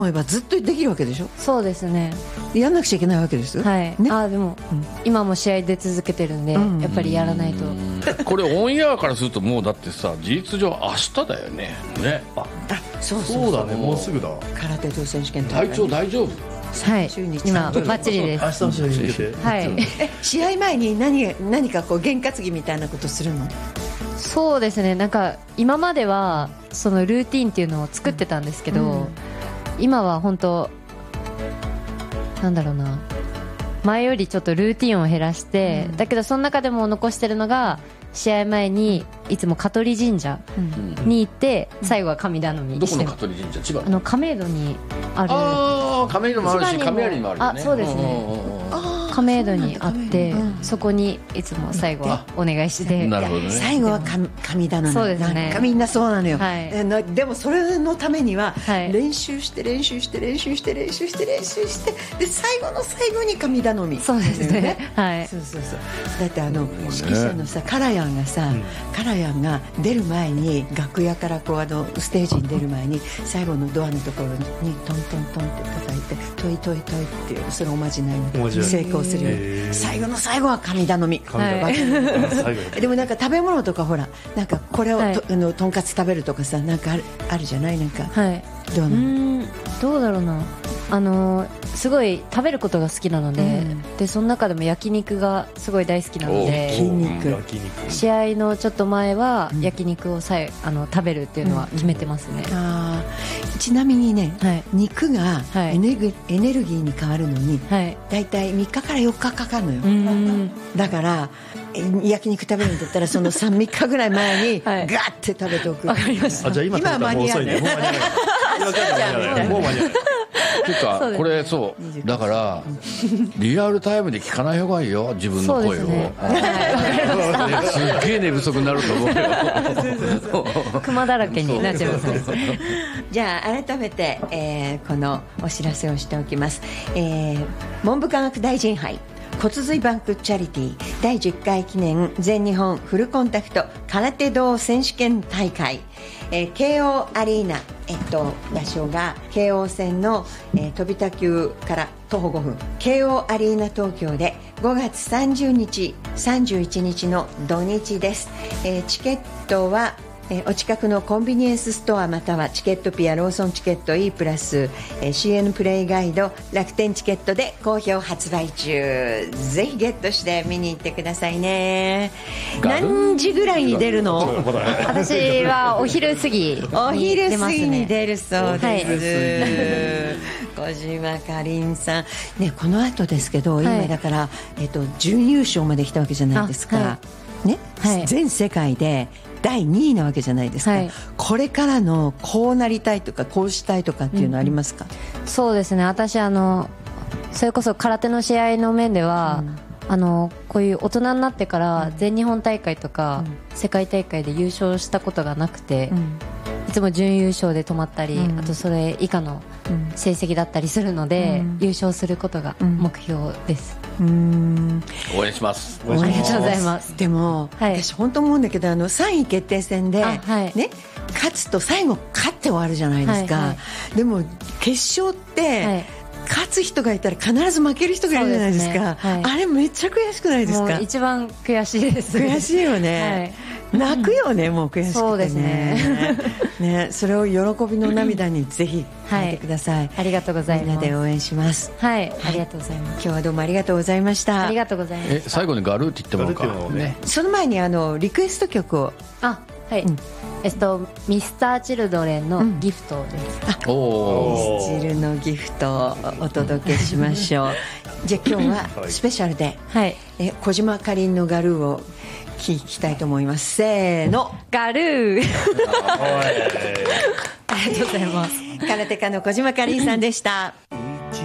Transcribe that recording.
思えばずっとできるわけでしょ。 そうですね。 やんなくちゃいけないわけですよ。 はい。 ね、 でも、今も試合出続けてるんで、やっぱりやらないと。 これオンエアからするともうだってさ、事実上明日だよね。ね。 そうだね、もうすぐだ。 空手道選手権体調大丈夫？ はい、今バッチリです。 明日の試合に向けて。 はい。 試合前に何かこう験担ぎみたいなことするの？ そうですね。なんか今まではそのルーティンっていうのを作ってたんですけど、今は本当なんだろうな、前よりちょっとルーティンを減らして、だけどその中でも残してるのが、試合前にいつも香取神社に行って、最後は神頼みして。 どこの香取神社？千葉？ 亀戸にある。 亀戸もあるし、亀有にもあるよね。 そうですね。亀戸にあって、そこにいつも最後はお願いして。 なるほどね。 最後は神頼み。 そうですね。 なんかみんなそうなのよ。 はい。 でもそれのためには練習して練習して練習して練習して練習して、で最後の最後に神頼み。 そうですね。はい。 そうそうそう。だって指揮者のさ、カラヤンがさ、カラヤンが出る前に、楽屋からこうステージに出る前に、最後のドアのところにトントントンって叩いて、トイトイトイっていう、それおまじないの成功するよ。最後の最後は神頼み。でもなんか食べ物とか、ほら、なんかこれをとんかつ食べるとかさ、なんかあるじゃない、なんか。 はい。どうだろうな。すごい食べることが好きなので、でその中でも焼肉がすごい大好きなので、試合のちょっと前は焼肉を食べるっていうのは決めてますね。 ちなみにね、肉がエネルギーに変わるのにだいたい3日から4日かかるのよ。だから焼肉食べるんだったら、その3日ぐらい前にガーって食べておく。 わかりました。 じゃあ今は間に合うね。もう間に合う。もう間に合う。 ていうか、これそうだからリアルタイムで聞かない方がいいよ、自分の声を。すっげえ寝不足になると思うよ。 熊だらけになっちゃいます。 じゃあ改めて、このお知らせをしておきます。文部科学大臣杯骨髄バンクチャリティー第10回記念全日本フルコンタクト空手道選手権大会、慶応アリーナ、場所が京王線の、飛田急から徒歩5分、慶応アリーナ東京で5月30日31日の土日です。チケットはお近くのコンビニエンスストアまたはチケットピアローソンチケット E プラス CN プレイガイド楽天チケットで好評発売中。ぜひゲットして見に行ってくださいね。何時ぐらいに出るの？ 私はお昼過ぎに出るそうです。小島かりんさん、ね、この後ですけど、今だから、準優勝まで来たわけじゃないですか、ね、全世界で第2位なわけじゃないですか、これからのこうなりたいとかこうしたいとかっていうのありますか？ そうですね、私それこそ空手の試合の面では、こういう大人になってから全日本大会とか世界大会で優勝したことがなくて、いつも準優勝で止まったり、あとそれ以下の成績だったりするので、優勝することが目標です。 応援します。 ありがとうございます。 でも、私本当思うんだけど、3位決定戦で、ね、勝つと最後勝って終わるじゃないですか、でも決勝って、勝つ人がいたら必ず負ける人がいるじゃないですか。あれめっちゃ悔しくないですか？ もう一番悔しいです。 悔しいよね、泣くよね、もう悔しくてね。 そうですね。 ね、それを喜びの涙にぜひ変えてください。 ありがとうございます。 みんなで応援します。 はい、ありがとうございます。 今日はどうもありがとうございました。 ありがとうございます。 最後にガルーって言ってもらおうかね。 その前にリクエスト曲を。 はい。ミスターチルドレンのギフトです。 ミスチルのギフトをお届けしましょう。じゃあ今日はスペシャルで、小島かりんのガルーを聞きたいと思います。せーの、 ガルー。ありがとうございます。 空手家の小島かりんさんでした。